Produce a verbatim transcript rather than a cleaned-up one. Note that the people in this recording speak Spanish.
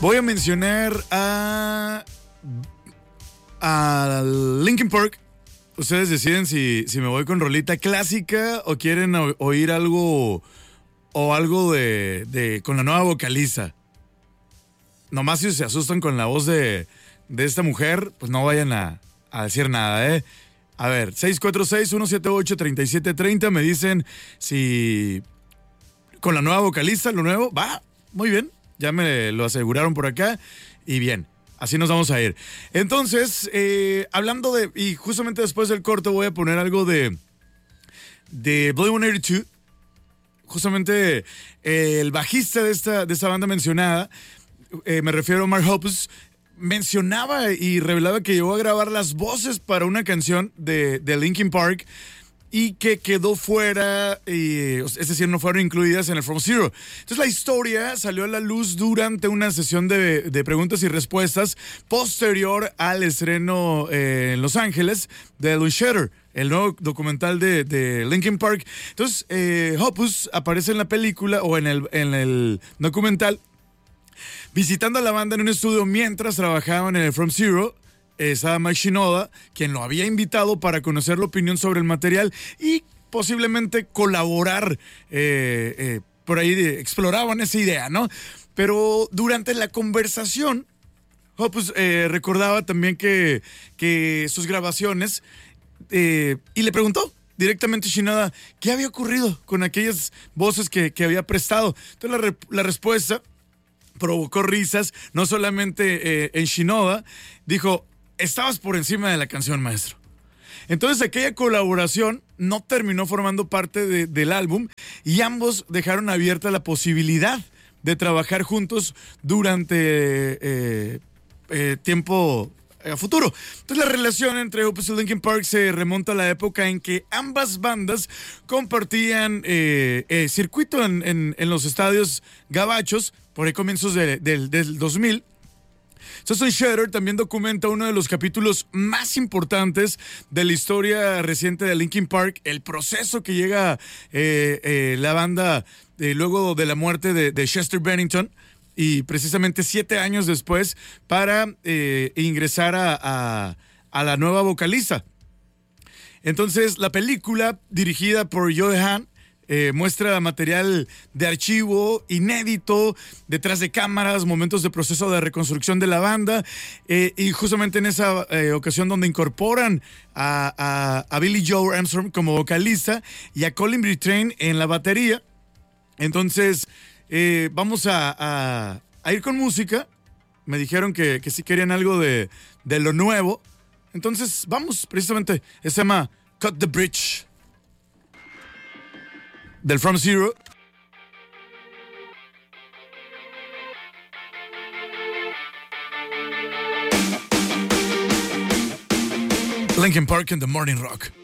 Voy a mencionar a, a Linkin Park. Ustedes deciden si, si me voy con rolita clásica o quieren o, oír algo o algo de, de con la nueva vocalista. Nomás si se asustan con la voz de, de esta mujer, pues no vayan a, a decir nada, ¿eh? A ver, seis cuatro seis, uno siete ocho, tres siete tres cero, me dicen si con la nueva vocalista, lo nuevo, va, muy bien, ya me lo aseguraron por acá y bien. Así nos vamos a ir. Entonces, eh, hablando de... Y justamente después del corte voy a poner algo de... De Blink ciento ochenta y dos. Justamente eh, el bajista de esta, de esta banda mencionada, eh, me refiero a Mark Hoppus, mencionaba y revelaba que llegó a grabar las voces para una canción de, de Linkin Park y que quedó fuera, y, es decir, no fueron incluidas en el From Zero. Entonces la historia salió a la luz durante una sesión de, de preguntas y respuestas posterior al estreno eh, en Los Ángeles de Louis Shutter, el nuevo documental de, de Linkin Park. Entonces, eh, Hoppus aparece en la película o en el, en el documental visitando a la banda en un estudio mientras trabajaban en el From Zero. Estaba Mike Shinoda, quien lo había invitado para conocer la opinión sobre el material y posiblemente colaborar. Eh, eh, por ahí de, exploraban esa idea, ¿no? Pero durante la conversación, Hoppus eh, recordaba también que, que sus grabaciones, eh, y le preguntó directamente a Shinoda qué había ocurrido con aquellas voces que, que había prestado. Entonces la, la respuesta provocó risas, no solamente eh, en Shinoda. Dijo: estabas por encima de la canción, maestro. Entonces aquella colaboración no terminó formando parte de, del álbum y ambos dejaron abierta la posibilidad de trabajar juntos durante eh, eh, tiempo a futuro. Entonces la relación entre Hoppus y Linkin Park se remonta a la época en que ambas bandas compartían eh, eh, circuito en, en, en los estadios gabachos por ahí comienzos de, de, del dos mil. Justin Shutter también documenta uno de los capítulos más importantes de la historia reciente de Linkin Park, el proceso que llega eh, eh, la banda eh, luego de la muerte de, de Chester Bennington y precisamente siete años después para eh, ingresar a, a, a la nueva vocalista. Entonces la película, dirigida por Joe Hahn, Eh, muestra material de archivo inédito, detrás de cámaras, momentos de proceso de reconstrucción de la banda, eh, y justamente en esa eh, ocasión donde incorporan a, a, a Billy Joe Armstrong como vocalista y a Colin Britain en la batería. Entonces eh, vamos a, a, a ir con música. Me dijeron que, que sí querían algo de, de lo nuevo, entonces vamos precisamente. Se llama Cut the Bridge del From Zero. Linkin Park and the Morning Rock.